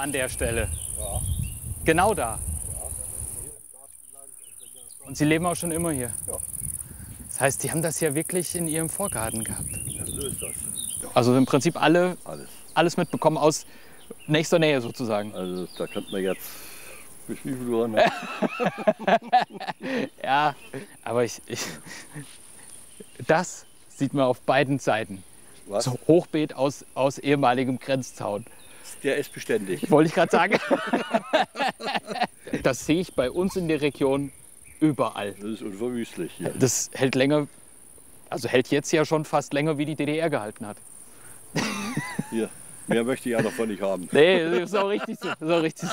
an der Stelle. Ja. Genau da. Und Sie leben auch schon immer hier? Ja. Das heißt, Sie haben das ja wirklich in Ihrem Vorgarten gehabt? Ja, so ist das. Also im Prinzip Alles. alles mitbekommen aus nächster Nähe sozusagen? Also da könnte man jetzt bis wie viel Uhr noch? Ja, aber das sieht man auf beiden Seiten. Was? So Hochbeet aus ehemaligem Grenzzaun. Der ist beständig. Wollte ich gerade sagen. Das sehe ich bei uns in der Region überall. Das ist unverwüstlich hier. Das hält länger, also hält jetzt ja schon fast länger, wie die DDR gehalten hat. Hier. Mehr möchte ich ja davon nicht haben. Nee, das ist auch richtig so. Das ist auch richtig